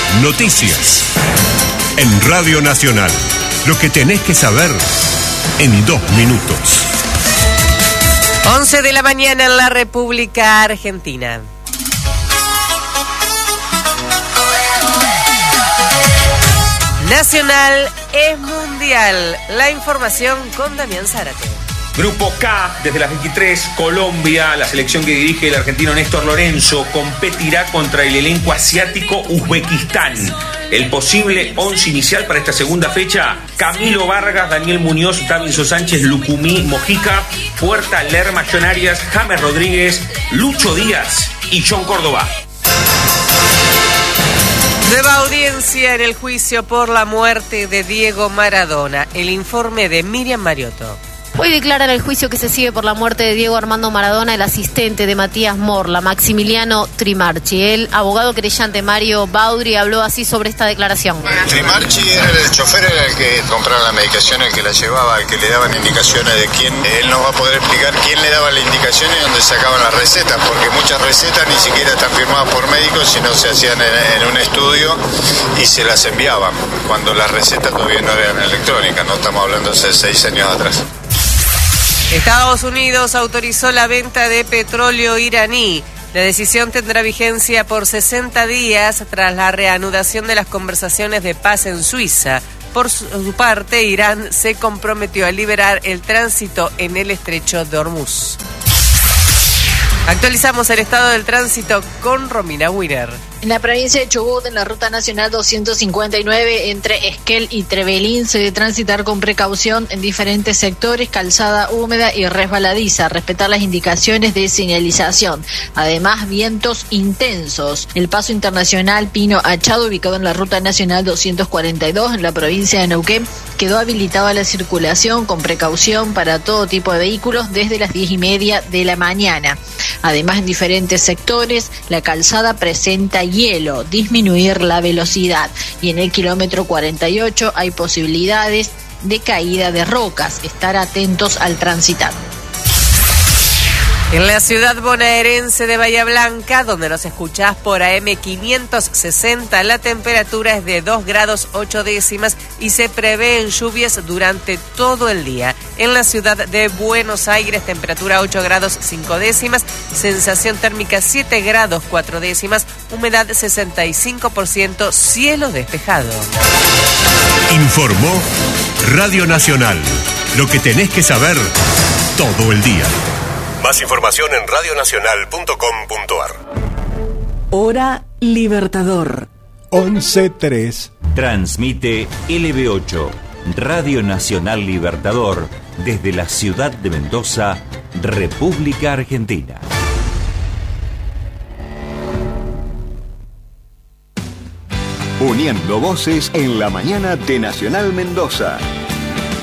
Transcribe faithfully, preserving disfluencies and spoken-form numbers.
Noticias. En Radio Nacional. Lo que tenés que saber en dos minutos. once de la mañana en la República Argentina. Nacional es mundial. La información con Damián Zárate. Grupo K, desde las veintitrés, Colombia, la selección que dirige el argentino Néstor Lorenzo, competirá contra el elenco asiático Uzbekistán. El posible once inicial para esta segunda fecha: Camilo Vargas, Daniel Muñoz, Davinson Sánchez, Lucumí, Mojica, Puerta, Lerma, John Arias, James Rodríguez, Lucho Díaz y John Córdoba. Nueva audiencia en el juicio por la muerte de Diego Maradona. El informe de Miriam Mariotto. Hoy declara en el juicio que se sigue por la muerte de Diego Armando Maradona el asistente de Matías Morla, Maximiliano Trimarchi. El abogado querellante Mario Baudri habló así sobre esta declaración. Trimarchi era el chofer, era el que compraba la medicación, el que la llevaba, el que le daban indicaciones de quién. Él nos va a poder explicar quién le daba la indicación y dónde sacaban las recetas, porque muchas recetas ni siquiera están firmadas por médicos, sino se hacían en, en un estudio y se las enviaban, cuando las recetas todavía no eran electrónicas, no estamos hablando hace seis años atrás. Estados Unidos autorizó la venta de petróleo iraní. La decisión tendrá vigencia por sesenta días tras la reanudación de las conversaciones de paz en Suiza. Por su parte, Irán se comprometió a liberar el tránsito en el estrecho de Hormuz. Actualizamos el estado del tránsito con Romina Wiener. En la provincia de Chubut, en la ruta nacional doscientos cincuenta y nueve, entre Esquel y Trevelín, se debe transitar con precaución en diferentes sectores, calzada húmeda y resbaladiza, respetar las indicaciones de señalización. Además, vientos intensos. El paso internacional Pino Achado, ubicado en la ruta nacional doscientos cuarenta y dos, en la provincia de Neuquén, quedó habilitada la circulación con precaución para todo tipo de vehículos desde las diez y media de la mañana. Además, en diferentes sectores, la calzada presenta hielo, disminuir la velocidad. Y en el kilómetro cuarenta y ocho hay posibilidades de caída de rocas. Estar atentos al transitar. En la ciudad bonaerense de Bahía Blanca, donde nos escuchás por A M quinientos sesenta, la temperatura es de dos grados ocho décimas y se prevén lluvias durante todo el día. En la ciudad de Buenos Aires, temperatura ocho grados cinco décimas, sensación térmica siete grados cuatro décimas, humedad sesenta y cinco por ciento, cielo despejado. Informó Radio Nacional. Lo que tenés que saber todo el día. Más información en radio nacional punto com punto a r. Hora Libertador. once tres. Transmite L B ocho, Radio Nacional Libertador, desde la ciudad de Mendoza, República Argentina. Uniendo voces en la mañana de Nacional Mendoza.